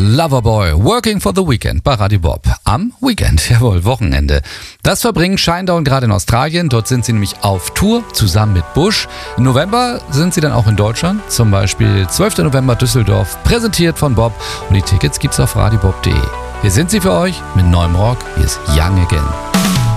Loverboy, Working for the Weekend bei Radio Bob. Am Weekend, jawohl, Wochenende. Das verbringen Shinedown gerade in Australien. Dort sind sie nämlich auf Tour zusammen mit Bush. Im November sind sie dann auch in Deutschland, zum Beispiel 12. November Düsseldorf, präsentiert von Bob. Und die Tickets gibt's auf radiobob.de. Hier sind sie für euch mit neuem Rock. Hier ist Young Again.